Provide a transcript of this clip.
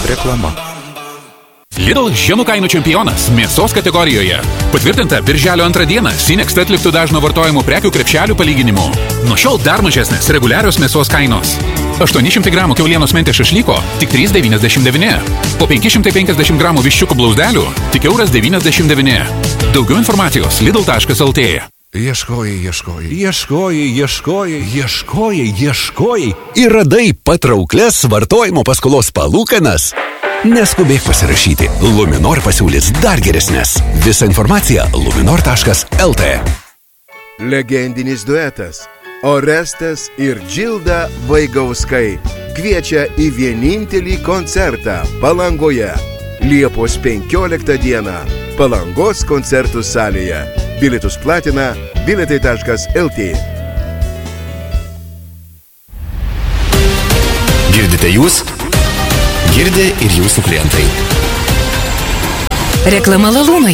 Reklama. Lidl žemų kainų čempionas mėsos kategorijoje. Patvirtinta birželio 2 dieną Sinext atliktų dažno vartojimo prekių krepšelių palyginimu. Nuo šiol dar mažesnės reguliarios mėsos kainos. 800 gramų kiaulienos mentės šašlyko tik 3,99. Po 550 gramų viščiukų blauzdelių tik €1,99. Daugiau informacijos lidl.lt. Ieškojai ir radai patrauklias vartojimo paskolos palūkanas. Neskubėk pasirašyti. Luminor pasiūlys dar geresnės. Visa informacija luminor.lt. Legendinis duetas Orestas ir Džilda Vaigauskai kviečia į vienintelį koncertą Palangoje. Liepos 15 dieną Palangos koncertų salėje. Bilietus platina biletai.lt. Girdite jūs? Girdi ir jūsų klientai. Reklama Lalūnui.